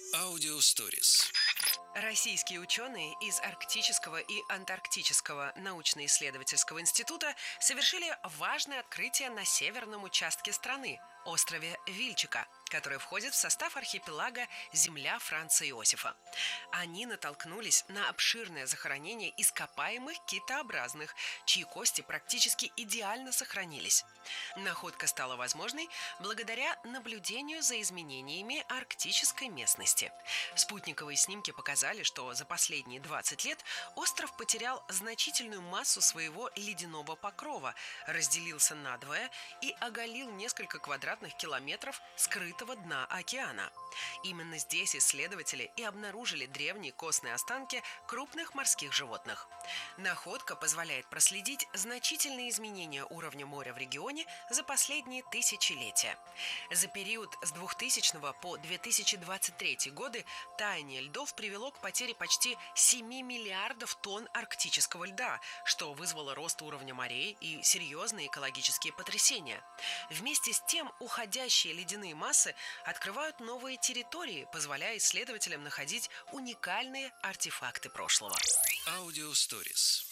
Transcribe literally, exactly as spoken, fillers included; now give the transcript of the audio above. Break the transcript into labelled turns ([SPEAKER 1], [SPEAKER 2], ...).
[SPEAKER 1] Аудиосторис.
[SPEAKER 2] Российские ученые из Арктического и Антарктического научно-исследовательского института совершили важное открытие на северном участке страны – острове Вильчика, который входит в состав архипелага «Земля Франца Иосифа». Они натолкнулись на обширное захоронение ископаемых китообразных, чьи кости практически идеально сохранились. Находка стала возможной благодаря наблюдению за изменениями арктической местности. Спутниковые снимки показали, что за последние двадцать лет остров потерял значительную массу своего ледяного покрова, разделился надвое и оголил несколько квадратных километров скрытого дна океана. Именно здесь исследователи и обнаружили древние костные останки крупных морских животных. Находка позволяет проследить значительные изменения уровня моря в регионе за последние тысячелетия. За период с двухтысячного по две тысячи двадцать третий годы таяние льдов привело к потере почти семи миллиардов тонн арктического льда, что вызвало рост уровня морей и серьезные экологические потрясения. Вместе с тем, уходящие ледяные массы открывают новые территории, позволяя исследователям находить уникальные артефакты прошлого.
[SPEAKER 1] Аудиосторис.